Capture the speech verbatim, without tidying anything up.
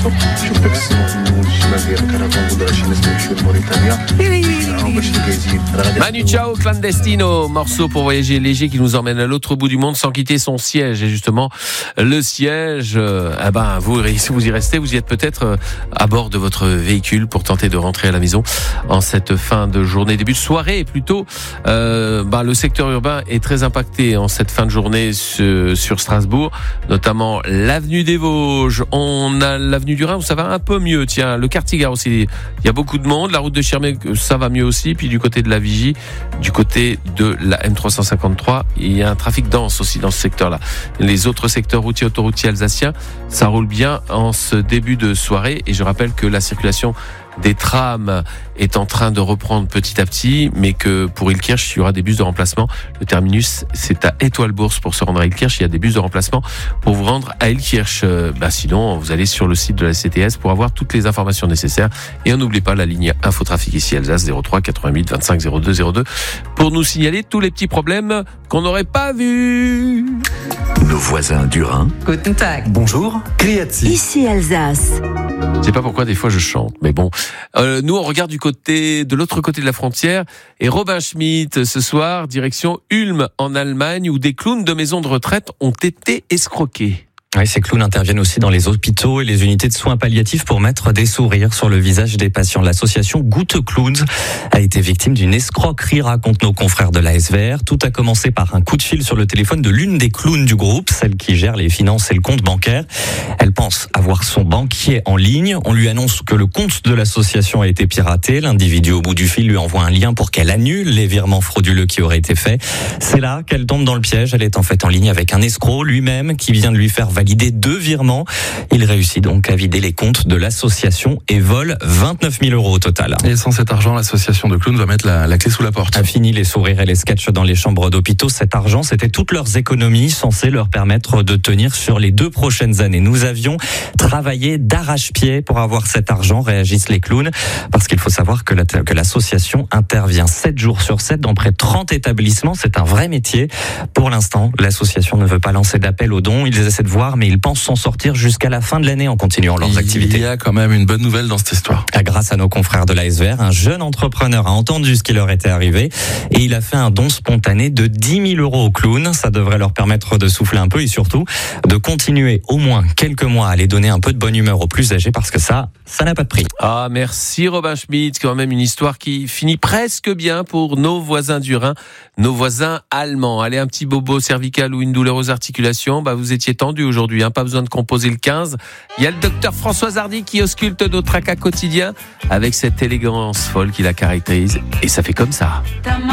Manu Chao, Clandestino, morceau pour voyager léger qui nous emmène à l'autre bout du monde sans quitter son siège. Et justement, le siège, euh, eh ben, vous, vous y restez, vous y êtes peut-être à bord de votre véhicule pour tenter de rentrer à la maison en cette fin de journée, début de soirée plutôt. Euh, ben, le secteur urbain est très impacté en cette fin de journée sur, sur Strasbourg, notamment l'avenue des Vosges. On a l'avenue du Rhin où ça va un peu mieux. Tiens, le quartier Gare aussi, il y a beaucoup de monde. La route de Schirmeck, ça va mieux aussi. Puis du côté de la Vigie, du côté de la M trois cent cinquante-trois, il y a un trafic dense aussi dans ce secteur-là. Les autres secteurs routiers, autoroutiers alsaciens, ça roule bien en ce début de soirée. Et je rappelle que la circulation des trams est en train de reprendre petit à petit, mais que pour Illkirch, il y aura des bus de remplacement. Le terminus, c'est à Étoile-Bourse pour se rendre à Illkirch. Il y a des bus de remplacement pour vous rendre à Illkirch. Euh, bah sinon, vous allez sur le site de la C T S pour avoir toutes les informations nécessaires. Et on n'oublie pas la ligne Infotrafic ici Alsace zéro trois quatre-vingt-huit vingt-cinq zéro deux zéro deux pour nous signaler tous les petits problèmes qu'on n'aurait pas vus. Nos voisins du Rhin. Guten Tag. Bonjour. Grüezi. Ici Alsace. Je sais pas pourquoi des fois je chante, mais bon. Euh, nous on regarde du côté, de l'autre côté de la frontière, et Robin Schmidt ce soir, direction Ulm en Allemagne, où des clowns de maisons de retraite ont été escroqués. Oui, ces clowns interviennent aussi dans les hôpitaux et les unités de soins palliatifs pour mettre des sourires sur le visage des patients. L'association Gute Clowns a été victime d'une escroquerie, racontent nos confrères de l'A S V R. Tout a commencé par un coup de fil sur le téléphone de l'une des clowns du groupe, celle qui gère les finances et le compte bancaire. Elle pense avoir son banquier en ligne. On lui annonce que le compte de l'association a été piraté. L'individu au bout du fil lui envoie un lien pour qu'elle annule les virements frauduleux qui auraient été faits. C'est là qu'elle tombe dans le piège. Elle est en fait en ligne avec un escroc lui-même qui vient de lui faire valider valider deux virements. Il réussit donc à vider les comptes de l'association et vole vingt-neuf mille euros au total. Et sans cet argent, l'association de clowns va mettre la, la clé sous la porte. A fini les sourires et les sketchs dans les chambres d'hôpitaux. Cet argent, c'était toutes leurs économies censées leur permettre de tenir sur les deux prochaines années. Nous avions travaillé d'arrache-pied pour avoir cet argent, réagissent les clowns, parce qu'il faut savoir que, la, que l'association intervient sept jours sur sept dans près de trente établissements. C'est un vrai métier. Pour l'instant, l'association ne veut pas lancer d'appel aux dons. Ils essaient de voir, mais ils pensent s'en sortir jusqu'à la fin de l'année en continuant leurs Il activités. Il y a quand même une bonne nouvelle dans cette histoire. Grâce à nos confrères de l'A S V R, un jeune entrepreneur a entendu ce qui leur était arrivé et il a fait un don spontané de dix mille euros aux clowns. Ça devrait leur permettre de souffler un peu et surtout de continuer au moins quelques mois à aller donner un peu de bonne humeur aux plus âgés parce que ça, ça n'a pas de prix. Ah, merci Robin Schmidt. Quand même une histoire qui finit presque bien pour nos voisins du Rhin, nos voisins allemands. Allez, un petit bobo cervical ou une douleur aux articulations, bah vous étiez tendu aujourd'hui, hein, pas besoin de composer le quinze. Il y a le docteur François Hardy qui ausculte nos tracas quotidiens avec cette élégance folle qui la caractérise et ça fait comme ça.